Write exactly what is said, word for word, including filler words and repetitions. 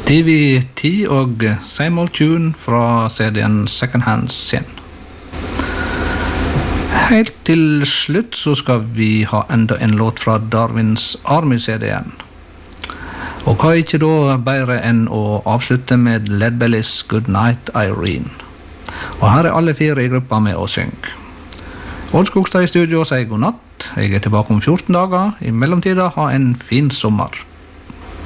T V ti og Same Old Tune fra C D-en Second Hand Sin. Helt til slutt så skal vi ha enda en låt fra Darwin's Army-C D-en. Og hva er ikke da bedre enn å avslutte med Leadbelly's Good Night Irene. Og her er alle fire i gruppa med å synge. Odd Skogstad i studio sier god natt. Jeg er tilbake om fjorten dager. I mellomtida ha en fin sommer.